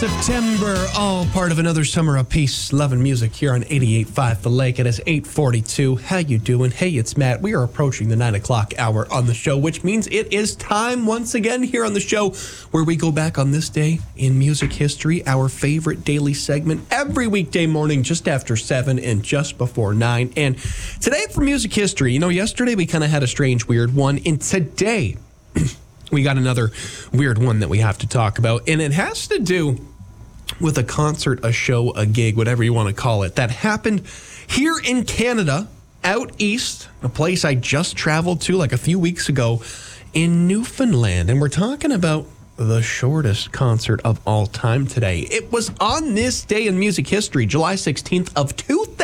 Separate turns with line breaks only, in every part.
September, all part of another summer of peace, love, and music here on 88.5 The Lake. It is 8:42. How you doing? Hey, it's Matt. We are approaching the 9 o'clock hour on the show, which means it is time once again here on the show where we go back on this day in music history, our favorite daily segment every weekday morning just after 7 and just before 9. And today for music history, yesterday we kind of had a strange, weird one, and today we got another weird one that we have to talk about, and it has to do with a concert, a show, a gig, whatever you want to call it, that happened here in Canada, out east, a place I just traveled to like a few weeks ago in Newfoundland. And we're talking about the shortest concert of all time today. It was on this day in music history, July 16th of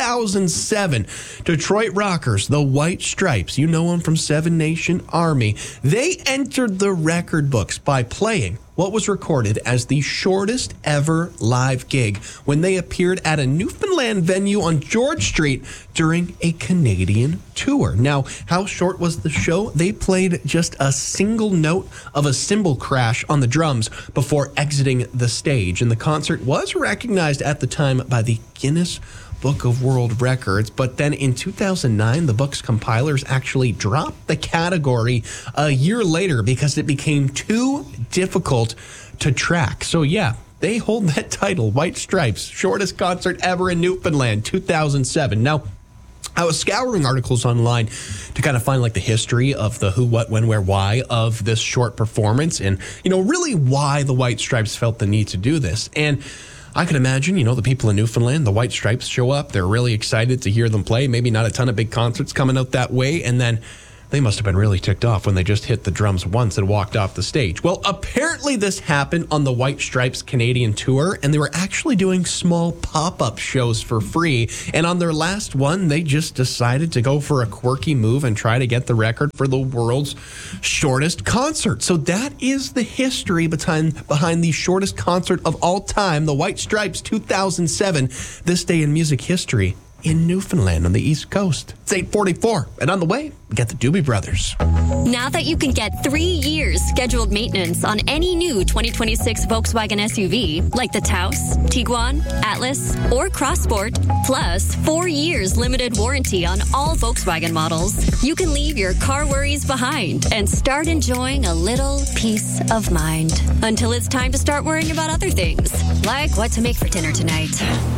2007. Detroit rockers, the White Stripes, you know them from Seven Nation Army, they entered the record books by playing what was recorded as the shortest ever live gig when they appeared at a Newfoundland venue on George Street during a Canadian tour. Now, how short was the show? They played just a single note of a cymbal crash on the drums before exiting the stage. And the concert was recognized at the time by the Guinness Book of World Records, but then in 2009, the book's compilers actually dropped the category a year later because it became too difficult to track. So yeah, they hold that title, White Stripes, shortest concert ever in Newfoundland, 2007. Now, I was scouring articles online to kind of find like the history of the who, what, when, where, why of this short performance and, really why the White Stripes felt the need to do this. And I can imagine, the people in Newfoundland, the White Stripes show up. They're really excited to hear them play. Maybe not a ton of big concerts coming out that way. And then they must have been really ticked off when they just hit the drums once and walked off the stage. Well, apparently this happened on the White Stripes Canadian tour, and they were actually doing small pop-up shows for free. And on their last one, they just decided to go for a quirky move and try to get the record for the world's shortest concert. So that is the history behind the shortest concert of all time, the White Stripes 2007, this day in music history in Newfoundland on the East Coast. It's 8:44, and on the way, we got the Doobie Brothers.
Now that you can get 3 years scheduled maintenance on any new 2026 Volkswagen SUV, like the Taos, Tiguan, Atlas, or Crossport, plus 4 years limited warranty on all Volkswagen models, you can leave your car worries behind and start enjoying a little peace of mind until it's time to start worrying about other things, like what to make for dinner tonight.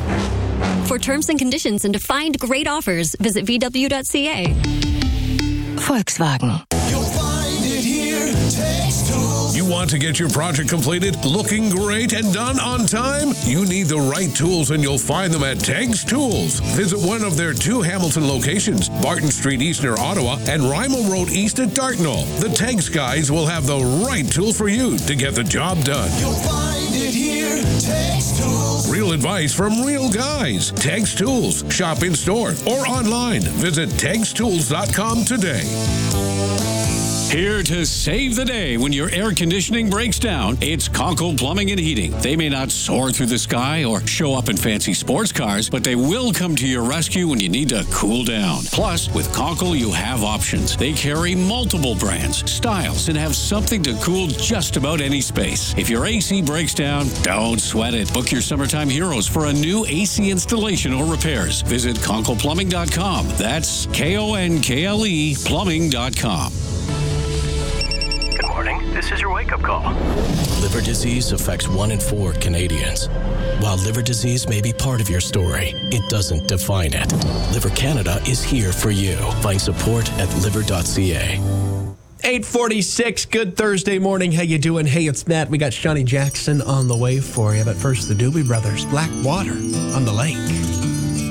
For terms and conditions and to find great offers, visit VW.ca.
Volkswagen.
You'll find it here. Tex Tools.
You want to get your project completed, looking great, and done on time? You need the right tools, and you'll find them at Tex Tools. Visit one of their 2 Hamilton locations, Barton Street East near Ottawa and Rymel Road East at Dartnall. The Tex guys will have the right tool for you to get the job done.
You'll find it here. Tex Tools.
Real advice from real guys. Tex Tools. Shop in store or online. Visit TexTools.com today.
Here to save the day when your air conditioning breaks down, it's Conkle Plumbing and Heating. They may not soar through the sky or show up in fancy sports cars, but they will come to your rescue when you need to cool down. Plus, with Conkle, you have options. They carry multiple brands, styles, and have something to cool just about any space. If your AC breaks down, don't sweat it. Book your summertime heroes for a new AC installation or repairs. Visit ConklePlumbing.com. That's KONKLE Plumbing.com.
Good morning. This is your wake-up call.
Liver disease affects 1 in 4 Canadians. While liver disease may be part of your story, it doesn't define it. Liver Canada is here for you. Find support at liver.ca.
8:46, good Thursday morning. How you doing? Hey, it's Matt. We got Shawnee Jackson on the way for you. But first, the Doobie Brothers, Black Water on the Lake.